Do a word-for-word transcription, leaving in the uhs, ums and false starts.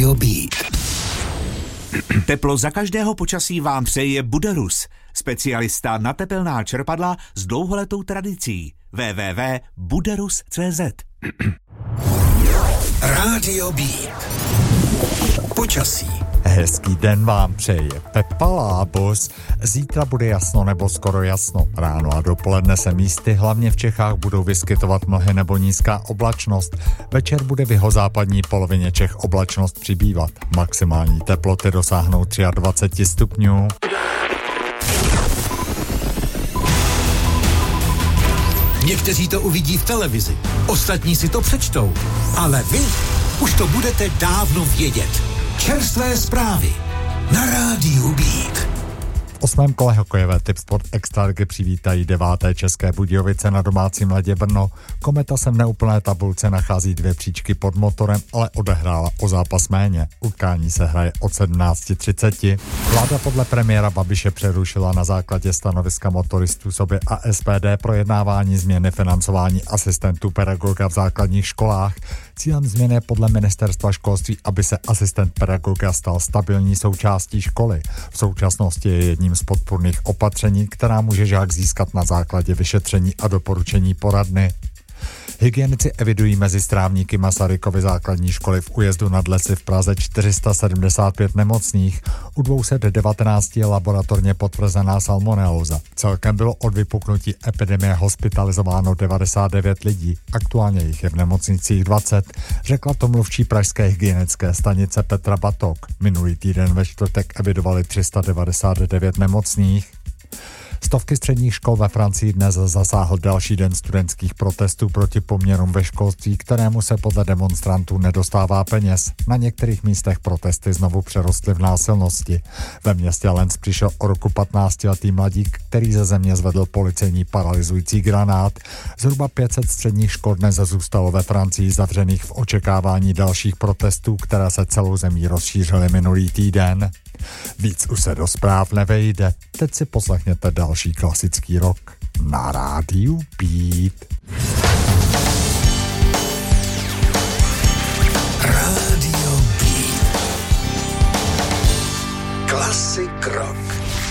Rádio Beat. Teplo za každého počasí vám přeje Buderus, specialista na tepelná čerpadla s dlouholetou tradicí. w w w tečka buderus tečka c z Rádio Beat. Počasí. Hezký den vám přeje Pepa Lábos. Zítra bude jasno nebo skoro jasno. Ráno a dopoledne se místy, hlavně v Čechách, budou vyskytovat mlhy nebo nízká oblačnost. Večer bude v jihozápadní polovině Čech oblačnost přibývat. Maximální teploty dosáhnou dvacet tři stupňů. Někteří to uvidí v televizi, ostatní si to přečtou, ale vy už to budete dávno vědět. Čerstvé zprávy na Rádiu Beat. V osmém kole hokejové Tipsport Extraligy přivítají deváté České Budějovice na domácím ledě Brno. Kometa se v neúplné tabulce nachází dvě příčky pod motorem, ale odehrála o zápas méně. Utkání se hraje od sedmnáct třicet. Vláda podle premiéra Babiše přerušila na základě stanoviska motoristů sobě a S P D projednávání změny financování asistentů pedagoga v základních školách. Cílem změny je podle ministerstva školství, aby se asistent pedagoga stal stabilní součástí školy. V současnosti je jedním z podpůrných opatření, která může žák získat na základě vyšetření a doporučení poradny. Hygienici evidují mezi strávníky Masarykovy základní školy v Újezdu nad Lesy v Praze čtyři sta sedmdesát pět nemocných. U dvě stě devatenáct je laboratorně potvrzená salmonelóza. Celkem bylo od vypuknutí epidemie hospitalizováno devadesát devět lidí. Aktuálně jich je v nemocnicích dvacet, řekla to mluvčí pražské hygienické stanice Petra Batok. Minulý týden ve čtvrtek evidovali tři sta devadesát devět nemocných. Stovky středních škol ve Francii dnes zasáhl další den studentských protestů proti poměrům ve školství, kterému se podle demonstrantů nedostává peněz. Na některých místech protesty znovu přerostly v násilnosti. Ve městě Lens přišel o roku patnáctiletý mladík, který ze země zvedl policejní paralyzující granát. Zhruba pět set středních škol dnes zůstalo ve Francii zavřených v očekávání dalších protestů, které se celou zemí rozšířily minulý týden. Víc už se do zpráv nevejde. Teď si poslechněte další klasický rock na Rádiu Beat.